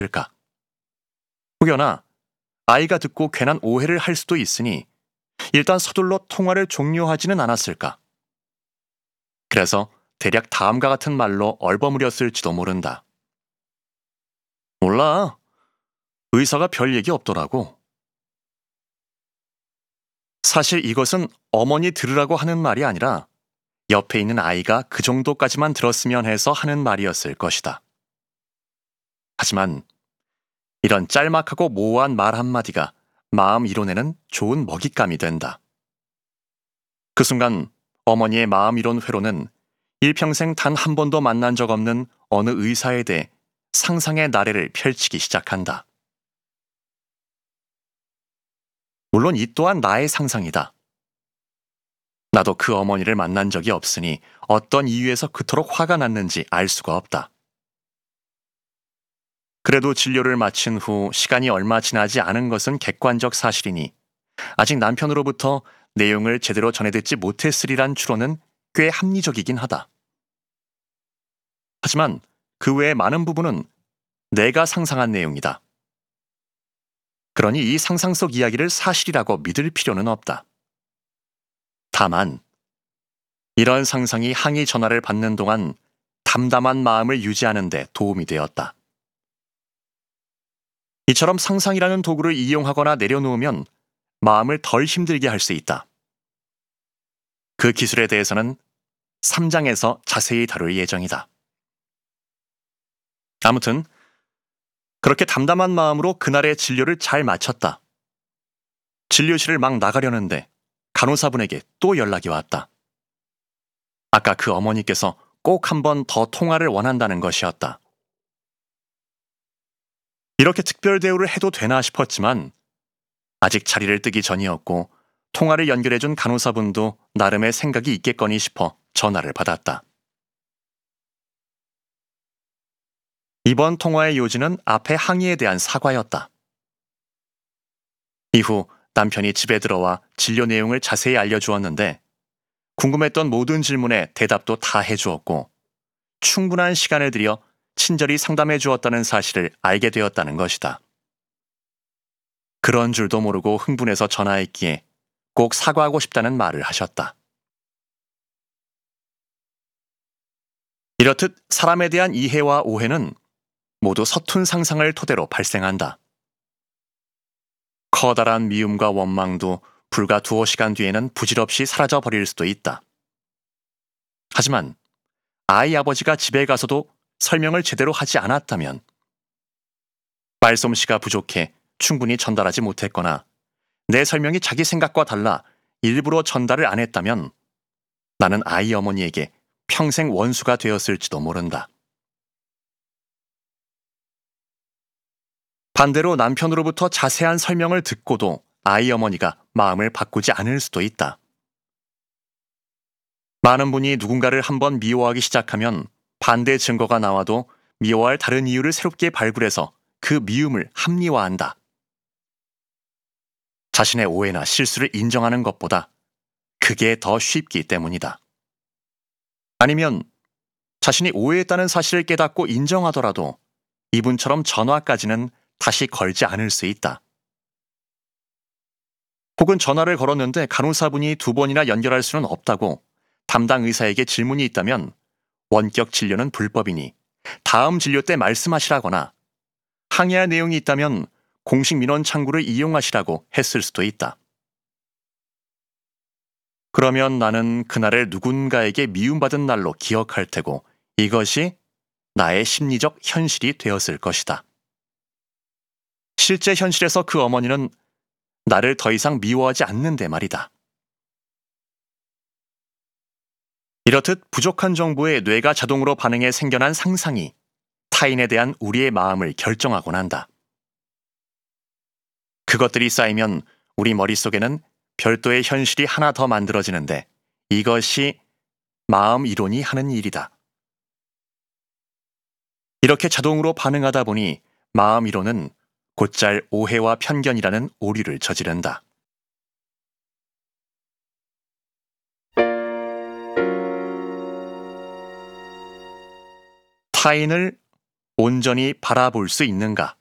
혹여나 아이가 듣고 괜한 오해를 할 수도 있으니 일단 서둘러 통화를 종료하지는 않았을까? 그래서 대략 다음과 같은 말로 얼버무렸을지도 모른다. 몰라. 의사가 별 얘기 없더라고. 사실 이것은 어머니 들으라고 하는 말이 아니라 옆에 있는 아이가 그 정도까지만 들었으면 해서 하는 말이었을 것이다. 하지만 이런 짤막하고 모호한 말 한마디가 마음 이론에는 좋은 먹잇감이 된다. 그 순간 어머니의 마음 이론 회로는 일평생 단 한 번도 만난 적 없는 어느 의사에 대해 상상의 나래를 펼치기 시작한다. 물론 이 또한 나의 상상이다. 나도 그 어머니를 만난 적이 없으니 어떤 이유에서 그토록 화가 났는지 알 수가 없다. 그래도 진료를 마친 후 시간이 얼마 지나지 않은 것은 객관적 사실이니 아직 남편으로부터 내용을 제대로 전해듣지 못했으리란 추론은 꽤 합리적이긴 하다. 하지만 그 외의 많은 부분은 내가 상상한 내용이다. 그러니 이 상상 속 이야기를 사실이라고 믿을 필요는 없다. 다만 이런 상상이 항의 전화를 받는 동안 담담한 마음을 유지하는 데 도움이 되었다. 이처럼 상상이라는 도구를 이용하거나 내려놓으면 마음을 덜 힘들게 할 수 있다. 그 기술에 대해서는 3장에서 자세히 다룰 예정이다. 아무튼 그렇게 담담한 마음으로 그날의 진료를 잘 마쳤다. 진료실을 막 나가려는데 간호사분에게 또 연락이 왔다. 아까 그 어머니께서 꼭 한 번 더 통화를 원한다는 것이었다. 이렇게 특별 대우를 해도 되나 싶었지만 아직 자리를 뜨기 전이었고 통화를 연결해준 간호사분도 나름의 생각이 있겠거니 싶어 전화를 받았다. 이번 통화의 요지는 앞의 항의에 대한 사과였다. 이후 남편이 집에 들어와 진료 내용을 자세히 알려주었는데 궁금했던 모든 질문에 대답도 다 해주었고 충분한 시간을 들여 친절히 상담해 주었다는 사실을 알게 되었다는 것이다. 그런 줄도 모르고 흥분해서 전화했기에 꼭 사과하고 싶다는 말을 하셨다. 이렇듯 사람에 대한 이해와 오해는 모두 서툰 상상을 토대로 발생한다. 커다란 미움과 원망도 불과 두어 시간 뒤에는 부질없이 사라져 버릴 수도 있다. 하지만 아이 아버지가 집에 가서도 설명을 제대로 하지 않았다면, 말솜씨가 부족해 충분히 전달하지 못했거나 내 설명이 자기 생각과 달라 일부러 전달을 안 했다면 나는 아이 어머니에게 평생 원수가 되었을지도 모른다. 반대로 남편으로부터 자세한 설명을 듣고도 아이 어머니가 마음을 바꾸지 않을 수도 있다. 많은 분이 누군가를 한번 미워하기 시작하면 반대 증거가 나와도 미워할 다른 이유를 새롭게 발굴해서 그 미움을 합리화한다. 자신의 오해나 실수를 인정하는 것보다 그게 더 쉽기 때문이다. 아니면 자신이 오해했다는 사실을 깨닫고 인정하더라도 이분처럼 전화까지는 다시 걸지 않을 수 있다. 혹은 전화를 걸었는데 간호사분이 2번이나 연결할 수는 없다고 담당 의사에게 질문이 있다면 원격 진료는 불법이니 다음 진료 때 말씀하시라거나 항의할 내용이 있다면 공식 민원 창구를 이용하시라고 했을 수도 있다. 그러면 나는 그날을 누군가에게 미움받은 날로 기억할 테고 이것이 나의 심리적 현실이 되었을 것이다. 실제 현실에서 그 어머니는 나를 더 이상 미워하지 않는데 말이다. 이렇듯 부족한 정보에 뇌가 자동으로 반응해 생겨난 상상이 타인에 대한 우리의 마음을 결정하곤 한다. 그것들이 쌓이면 우리 머릿속에는 별도의 현실이 하나 더 만들어지는데 이것이 마음 이론이 하는 일이다. 이렇게 자동으로 반응하다 보니 마음 이론은 곧잘 오해와 편견이라는 오류를 저지른다. 타인을 온전히 바라볼 수 있는가?